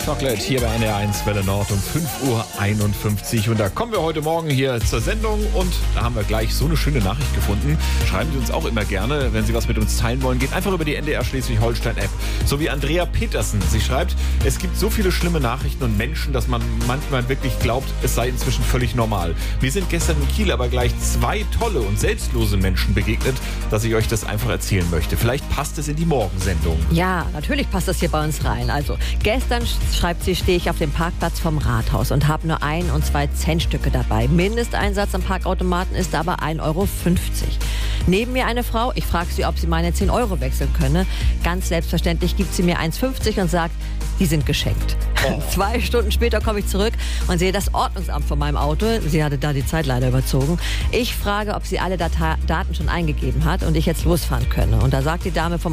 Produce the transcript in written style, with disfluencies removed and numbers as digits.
Chocolate hier bei NDR1 Welle Nord um 5:51 Uhr. Und da kommen wir heute Morgen hier zur Sendung und da haben wir gleich so eine schöne Nachricht gefunden. Schreiben Sie uns auch immer gerne, wenn Sie was mit uns teilen wollen. Geht einfach über die NDR Schleswig-Holstein-App. So wie Andrea Petersen. Sie schreibt, es gibt so viele schlimme Nachrichten und Menschen, dass man manchmal wirklich glaubt, es sei inzwischen völlig normal. Mir sind gestern in Kiel aber gleich 2 tolle und selbstlose Menschen begegnet, dass ich euch das einfach erzählen möchte. Vielleicht passt es in die Morgensendung. Ja, natürlich passt das hier bei uns rein. Also gestern, schreibt sie, stehe ich auf dem Parkplatz vom Rathaus und habe nur 1 und 2 Centstücke dabei. Mindesteinsatz am Parkautomaten ist aber 1,50 Euro. Neben mir eine Frau, ich frage sie, ob sie meine 10 Euro wechseln könne. Ganz selbstverständlich gibt sie mir 1,50 und sagt, die sind geschenkt. 2 Stunden später komme ich zurück und sehe das Ordnungsamt vor meinem Auto. Sie hatte da die Zeit leider überzogen. Ich frage, ob sie alle Daten schon eingegeben hat und ich jetzt losfahren könne. Und da sagt die Dame vom